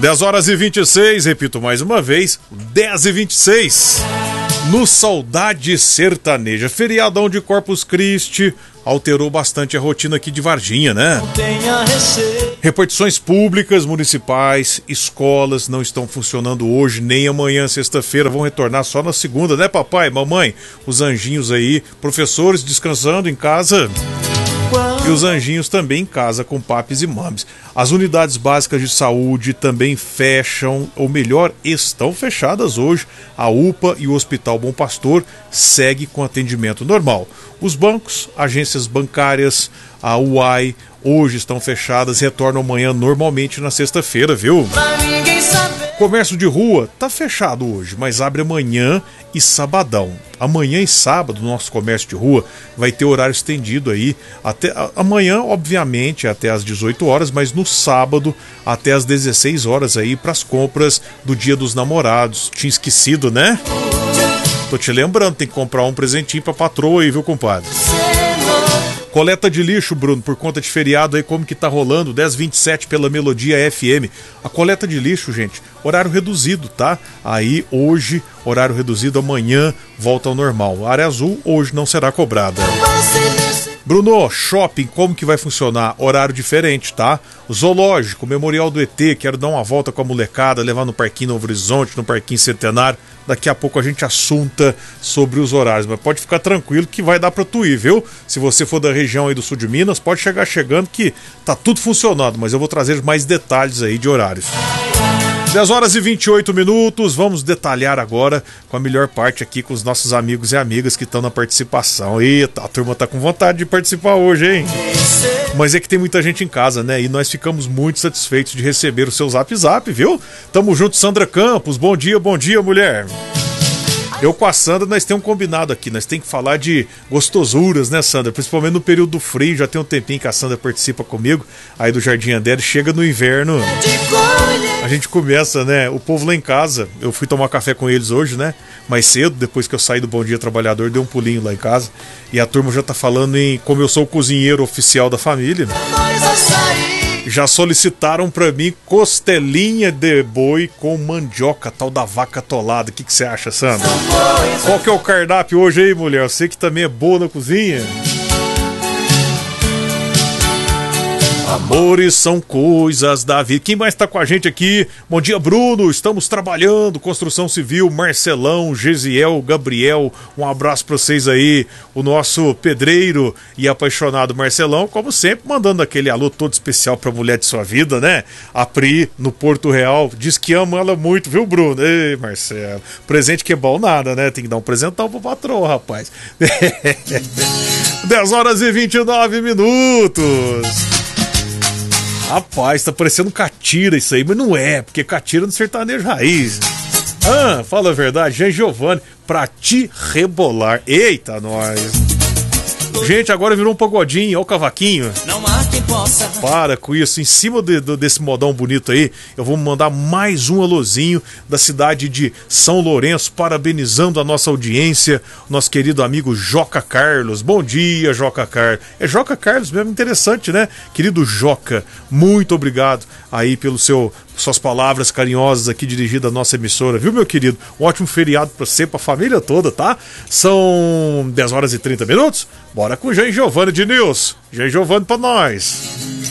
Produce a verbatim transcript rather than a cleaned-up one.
dez horas e vinte e seis, repito mais uma vez, dez e vinte e seis. No Saudade Sertaneja, feriadão de Corpus Christi, alterou bastante a rotina aqui de Varginha, né? Repartições públicas, municipais, escolas não estão funcionando hoje, nem amanhã, sexta-feira, vão retornar só na segunda, né, papai, mamãe? Os anjinhos aí, professores descansando em casa. E os anjinhos também em casa com papis e mames. As unidades básicas de saúde também fecham, ou melhor, estão fechadas hoje. A U P A e o Hospital Bom Pastor seguem com atendimento normal. Os bancos, agências bancárias, a U A I, hoje estão fechadas e retornam amanhã normalmente na sexta-feira, viu? Comércio de rua tá fechado hoje, mas abre amanhã e sabadão. Amanhã e sábado, nosso comércio de rua vai ter horário estendido aí. Até amanhã, obviamente, até às dezoito horas, mas no sábado até às dezesseis horas aí para as compras do Dia dos Namorados. Tinha esquecido, né? Tô te lembrando, tem que comprar um presentinho pra patroa aí, viu, compadre? Coleta de lixo, Bruno, por conta de feriado aí, como que tá rolando? dez e vinte e sete pela Melodia F M. A coleta de lixo, gente, horário reduzido, tá? Aí, hoje, horário reduzido, amanhã volta ao normal. A área azul, hoje não será cobrada. Bruno, shopping, como que vai funcionar? Horário diferente, tá? Zoológico, Memorial do E T, quero dar uma volta com a molecada, levar no Parquinho Novo Horizonte, no Parquinho Centenário. Daqui a pouco a gente assunta sobre os horários, mas pode ficar tranquilo que vai dar pra tu ir, viu? Se você for da região aí do sul de Minas, pode chegar chegando que tá tudo funcionando, mas eu vou trazer mais detalhes aí de horários. dez horas e vinte e oito minutos, vamos detalhar agora com a melhor parte aqui com os nossos amigos e amigas que estão na participação. Eita, a turma tá com vontade de participar hoje, hein? Mas é que tem muita gente em casa, né? E nós ficamos muito satisfeitos de receber o seu zap zap, viu? Tamo junto, Sandra Campos, bom dia, bom dia, mulher. Eu com a Sandra, nós temos um combinado aqui, nós temos que falar de gostosuras, né, Sandra? Principalmente no período do frio, já tem um tempinho que a Sandra participa comigo, aí do Jardim André, chega no inverno, a gente começa, né, o povo lá em casa, eu fui tomar café com eles hoje, né, mais cedo, depois que eu saí do Bom Dia Trabalhador, dei um pulinho lá em casa, e a turma já tá falando em como eu sou o cozinheiro oficial da família, né? Já solicitaram pra mim costelinha de boi com mandioca, tal da vaca atolada. O que que você acha, Sandra? Qual que é o cardápio hoje aí, mulher? Eu sei que também é boa na cozinha. Amores são coisas da vida. Quem mais tá com a gente aqui? Bom dia, Bruno. Estamos trabalhando. Construção Civil, Marcelão, Gesiel, Gabriel. Um abraço pra vocês aí. O nosso pedreiro e apaixonado Marcelão, como sempre, mandando aquele alô todo especial pra mulher de sua vida, né? A Pri, no Porto Real. Diz que ama ela muito, viu, Bruno? Ei, Marcelo. Presente que é bom nada, né? Tem que dar um presentão pro patrão, rapaz. dez horas e vinte e nove minutos. Rapaz, tá parecendo catira isso aí, mas não é, porque catira no sertanejo raiz. Ah, fala a verdade, Jean Giovanni, pra te rebolar. Eita, nós. Gente, agora virou um pagodinho, ó o cavaquinho. Não há quem possa. Para com isso, em cima de, de, desse modão bonito aí, eu vou mandar mais um alôzinho da cidade de São Lourenço, parabenizando a nossa audiência, nosso querido amigo Joca Carlos. Bom dia, Joca Carlos. É Joca Carlos mesmo, interessante, né? Querido Joca, muito obrigado aí pelo seu... suas palavras carinhosas aqui dirigidas à nossa emissora, viu, meu querido? Um ótimo feriado pra você, pra família toda, tá? São dez horas e trinta minutos. Bora com o Jean Giovanni de News. Jean Giovanni pra nós.